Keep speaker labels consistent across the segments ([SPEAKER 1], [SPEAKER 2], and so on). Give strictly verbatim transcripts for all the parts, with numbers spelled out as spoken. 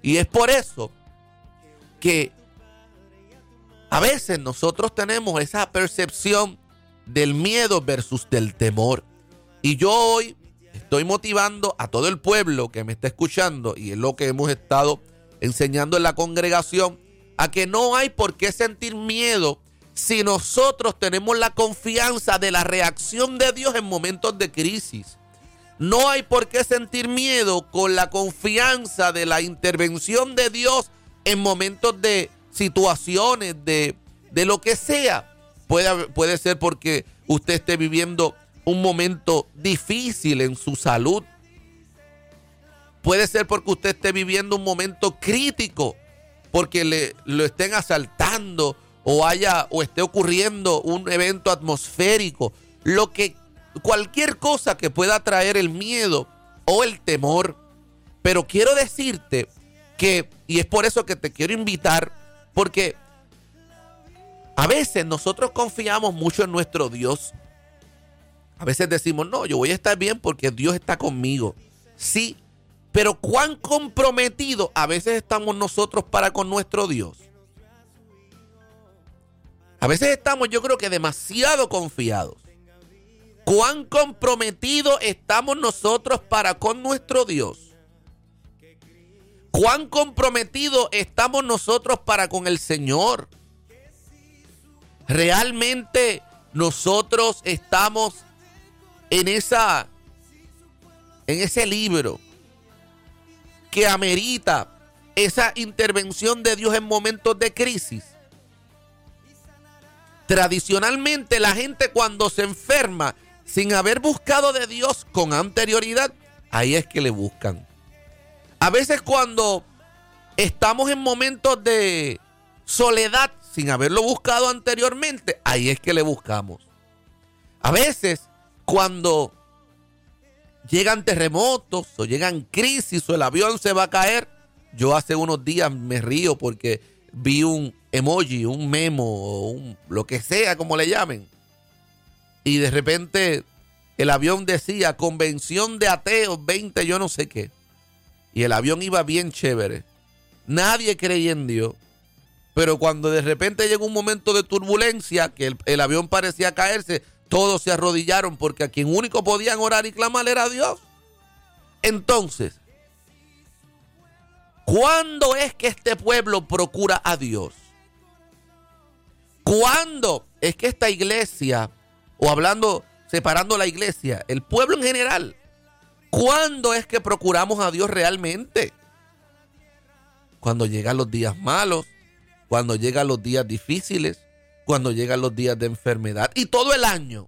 [SPEAKER 1] Y es por eso que a veces nosotros tenemos esa percepción del miedo versus del temor. Y yo hoy estoy motivando a todo el pueblo que me está escuchando, y es lo que hemos estado enseñando en la congregación, a que no hay por qué sentir miedo si nosotros tenemos la confianza de la reacción de Dios en momentos de crisis. No hay por qué sentir miedo con la confianza de la intervención de Dios en momentos de situaciones, de, de lo que sea. Puede, puede ser porque usted esté viviendo un momento difícil en su salud. Puede ser porque usted esté viviendo un momento crítico, porque le, lo estén asaltando o haya o esté ocurriendo un evento atmosférico. Lo que, cualquier cosa que pueda traer el miedo o el temor. Pero quiero decirte que, y es por eso que te quiero invitar, porque a veces nosotros confiamos mucho en nuestro Dios. A veces decimos, no, yo voy a estar bien porque Dios está conmigo. Sí, pero cuán comprometidos a veces estamos nosotros para con nuestro Dios. A veces estamos, yo creo que demasiado confiados. Cuán comprometidos estamos nosotros para con nuestro Dios. Cuán comprometidos estamos nosotros para con el Señor. Realmente nosotros estamos en esa, en ese libro que amerita esa intervención de Dios en momentos de crisis. Tradicionalmente la gente cuando se enferma sin haber buscado de Dios con anterioridad, ahí es que le buscan. A veces cuando estamos en momentos de soledad sin haberlo buscado anteriormente, ahí es que le buscamos. A veces cuando llegan terremotos o llegan crisis o el avión se va a caer, yo hace unos días me río porque vi un emoji, un memo o un, lo que sea como le llamen, y de repente el avión decía convención de ateos veinte yo no sé qué, y el avión iba bien chévere, nadie creía en Dios, pero cuando de repente llegó un momento de turbulencia que el, el avión parecía caerse, todos se arrodillaron porque a quien único podían orar y clamar era a Dios. Entonces, ¿cuándo es que este pueblo procura a Dios? ¿Cuándo es que esta iglesia, o hablando, separando la iglesia, el pueblo en general, cuándo es que procuramos a Dios realmente? Cuando llegan los días malos, cuando llegan los días difíciles, cuando llegan los días de enfermedad, y todo el año.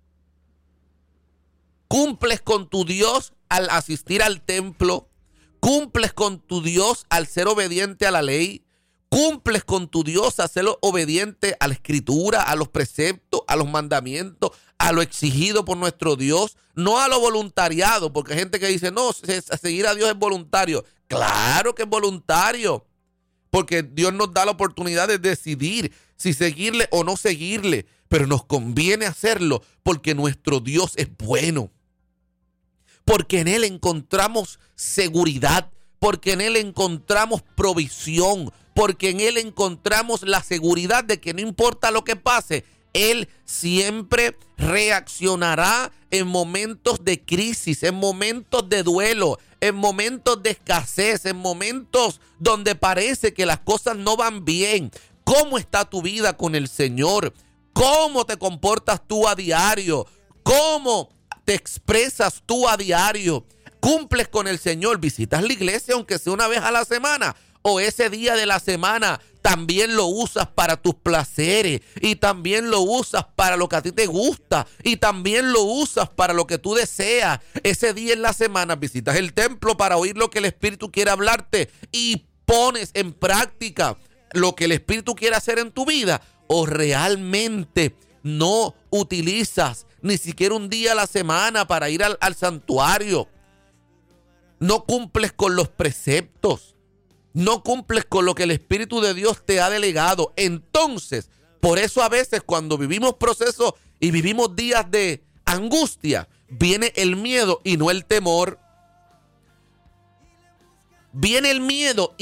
[SPEAKER 1] Cumples con tu Dios al asistir al templo, cumples con tu Dios al ser obediente a la ley, cumples con tu Dios al ser obediente a la escritura, a los preceptos, a los mandamientos, a lo exigido por nuestro Dios, no a lo voluntariado, porque hay gente que dice, no, seguir a Dios es voluntario. Claro que es voluntario, porque Dios nos da la oportunidad de decidir si seguirle o no seguirle, pero nos conviene hacerlo porque nuestro Dios es bueno, porque en Él encontramos seguridad, porque en Él encontramos provisión, porque en Él encontramos la seguridad de que no importa lo que pase, Él siempre reaccionará en momentos de crisis, en momentos de duelo, en momentos de escasez, en momentos donde parece que las cosas no van bien. ¿Cómo está tu vida con el Señor? ¿Cómo te comportas tú a diario? ¿Cómo te expresas tú a diario? ¿Cumples con el Señor? ¿Visitas la iglesia aunque sea una vez a la semana? ¿O ese día de la semana también lo usas para tus placeres? Y también lo usas para lo que a ti te gusta. Y también lo usas para lo que tú deseas. Ese día en la semana visitas el templo para oír lo que el Espíritu quiere hablarte. Y pones en práctica lo que el Espíritu quiere hacer en tu vida, o realmente no utilizas ni siquiera un día a la semana para ir al, al santuario. No cumples con los preceptos, no cumples con lo que el Espíritu de Dios te ha delegado. Entonces, por eso a veces cuando vivimos procesos y vivimos días de angustia, viene el miedo y no el temor. Viene el miedo